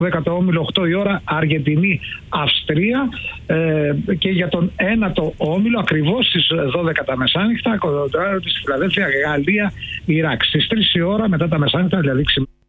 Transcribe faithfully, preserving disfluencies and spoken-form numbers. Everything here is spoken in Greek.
δέκατο όμιλο οκτώ η ώρα Αργεντινή Αυστρία, ε, και για τον ένατο όμιλο ακριβώς στις δώδεκα τα μεσάνυχτα κοντά της Φιλαδέλφια Γαλλία Ιράκ. Στις τρεις η ώρα μετά τα μεσάνυχτα, δηλαδή